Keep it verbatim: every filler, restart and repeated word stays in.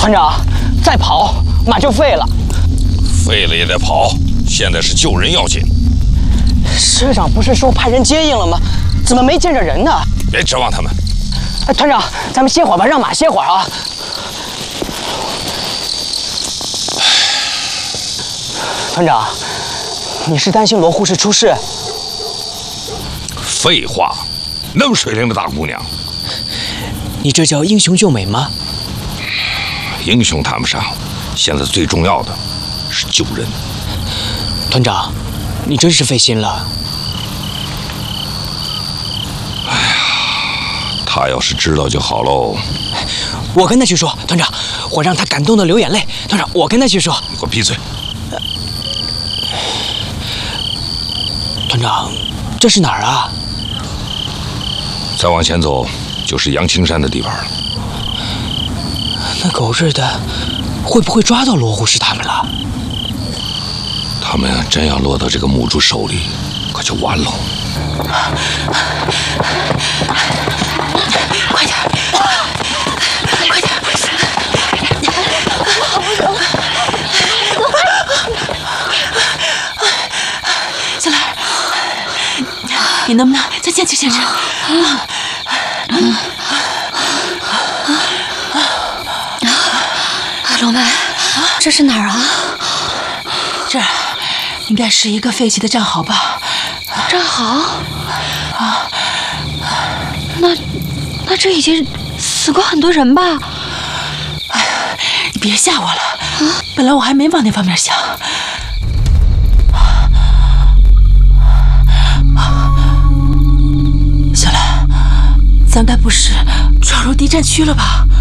团长，再跑马就废了。 废了也得跑，现在是救人要紧。 社长不是说派人接应了吗？怎么没见着人呢？ 别指望他们。 哎，团长，咱们歇会儿吧，让马歇会儿啊。团长，你是担心罗护士出事？ 废话，那么水灵的大姑娘， 你这叫英雄救美吗？ 英雄谈不上，现在最重要的是救人。 团长，你真是费心了。 哎呀，他要是知道就好喽。 我跟他去说，团长，我让他感动的流眼泪。团长，我跟他去说。 你给我闭嘴！ 团长，这是哪儿啊？ 再往前走就是阳青山的地方了。 那狗日的，会不会抓到罗护士他们了？ 他们真要落到这个母猪手里，可就完了。 快点，快点！小兰，你能不能再坚持坚持？ 龙妹，这是哪儿啊？ 这儿应该是一个废弃的战壕吧？ 战壕？啊，那那这已经死过很多人吧？ 哎呀，你别吓我了，啊、本来我还没往那方面想。小兰，咱该不是闯入敌占区了吧？